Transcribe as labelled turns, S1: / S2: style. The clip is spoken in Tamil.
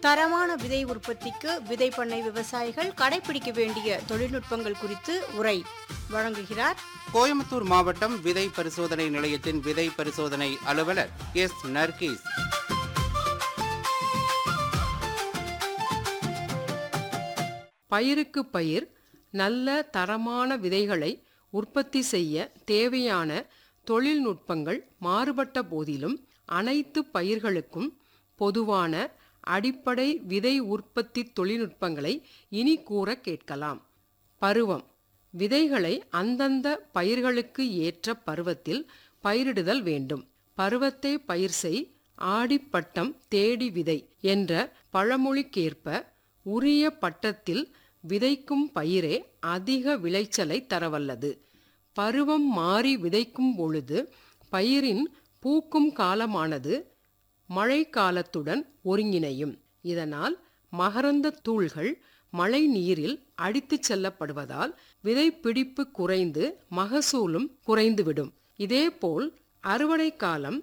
S1: தரமான விதை உற்பத்திக்கு விதை பண்ணை விவசாயிகள் கடைபிடிக்க வேண்டிய தொழில்நுட்பங்கள் குறித்து உரை வழங்குகிறார்
S2: கோயம்புத்தூர் மாவட்டம் விதை பரிசோதனை நிலையத்தின் விதை பரிசோதனை அலுவலர் எஸ். நர்கீஸ்.
S3: பயிருக்கு பயிர் நல்ல தரமான விதைகளை உற்பத்தி செய்ய தேவையான தொழில்நுட்பங்கள் மாறுபட்ட போதிலும் அனைத்து பயிர்களுக்கும் பொதுவான அடிப்படை விதை உற்பத்தி தொழில்நுட்பங்களை இனி கூற கேட்கலாம். பருவம். விதைகளை அந்தந்த பயிர்களுக்கு ஏற்ற பருவத்தில் பயிரிடுதல் வேண்டும். பருவத்தை பயிர் செய், ஆடிப்பட்டம் தேடி விதை என்ற பழமொழிக்கேற்ப உரிய பட்டத்தில் விதைக்கும் பயிரே அதிக விளைச்சலை தரவல்லது. பருவம் மாறி விதைக்கும் பொழுது பயிரின் பூக்கும் காலமானது மழை காலத்துடன் ஒருங்கிணையும். இதனால் மகரந்த தூள்கள் மழை நீரில் அடித்துச் செல்லப்படுவதால் விதை பிடிப்பு குறைந்து மகசூலும் குறைந்துவிடும். இதேபோல் அறுவடை காலம்